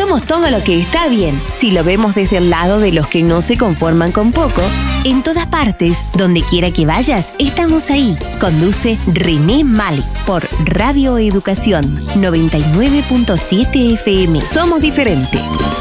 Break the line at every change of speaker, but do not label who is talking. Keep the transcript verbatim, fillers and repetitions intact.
Somos todo lo que está bien. Si lo vemos desde el lado de los que no se conforman con poco, en todas partes, donde quiera que vayas, estamos ahí. Conduce René Mali por Radio Educación noventa y nueve punto siete F M. Somos diferentes.